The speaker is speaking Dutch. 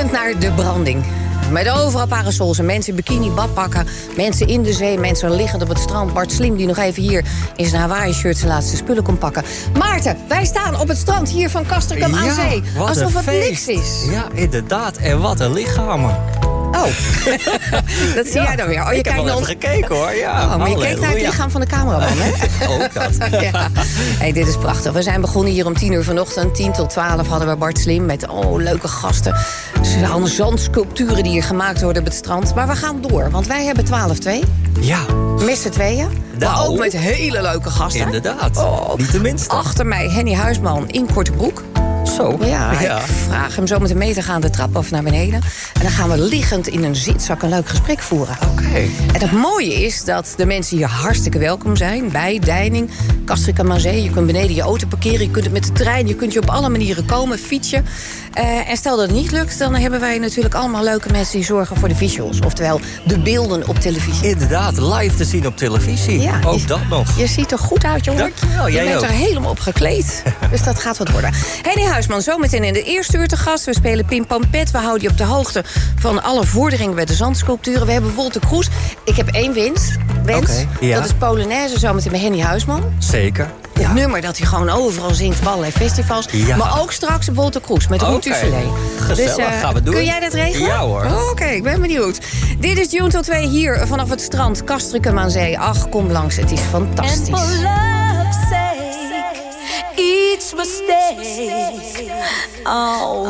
Linkend naar de branding. Met overal parasols en mensen in bikini, badpakken. Mensen in de zee, mensen liggend op het strand. Bart Slim die nog even hier in zijn Hawaii-shirt zijn laatste spullen kon pakken. Maarten, wij staan op het strand hier van Castricum aan Zee. Alsof het niks is. Ja, inderdaad. En wat een lichamen. Oh, dat zie jij dan weer. Oh, je ik heb wel even gekeken hoor. Ja, maar je kijkt naar het lichaam van de cameraman, hè? Ook dat. Ja. Hey, dit is prachtig. We zijn begonnen hier om 10:00 vanochtend. 10 tot 12 hadden we Bart Slim met leuke gasten. Er zijn allemaal zandsculpturen die hier gemaakt worden op het strand. Maar we gaan door, want wij hebben 12-2. Ja. Met z'n tweeën. Maar ook met hele leuke gasten. Inderdaad. Niet de minste. Achter mij Henny Huisman in korte broek. Zo. Ja, ik vraag hem zo met een mee te gaan de trap af naar beneden. En dan gaan we liggend in een zitzak een leuk gesprek voeren. Oké. En het mooie is dat de mensen hier hartstikke welkom zijn. Bij Deining, Castricum aan Zee. Je kunt beneden je auto parkeren, je kunt het met de trein. Je kunt je op alle manieren komen, fietsen. En stel dat het niet lukt, dan hebben wij natuurlijk allemaal leuke mensen die zorgen voor de visuals. Oftewel, de beelden op televisie. Inderdaad, live te zien op televisie. Ja, ook dat nog. Je ziet er goed uit, jongen. Dankjewel, jij je bent ook. er helemaal op gekleed. Dus dat gaat wat worden. Henny Huisman, zometeen in de eerste uur te gast. We spelen Pim Pam Pet. We houden je op de hoogte van alle vorderingen bij de zandsculpturen. We hebben Wolter Kroes. Ik heb één wens. Oké, ja. Dat is Polonaise zometeen met Henny Huisman. Zeker. Het nummer dat hij gewoon overal zingt op allerlei festivals. Ja. Maar ook straks Wolter Kroes met Roet Uselé. Gezellig, gaan we doen. Kun jij dat regelen? Ja hoor. Oké, ik ben benieuwd. Dit is June tot 2 hier vanaf het strand Castricum aan Zee. Ach, kom langs, het is fantastisch. And for love's sake, each mistake, oh.